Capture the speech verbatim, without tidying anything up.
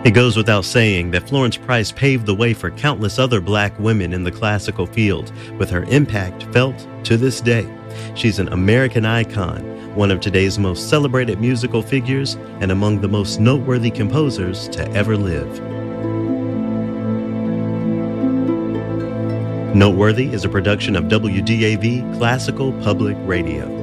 It goes without saying that Florence Price paved the way for countless other black women in the classical field, with her impact felt to this day. She's an American icon, one of today's most celebrated musical figures, and among the most noteworthy composers to ever live. Noteworthy is a production of W D A V Classical Public Radio.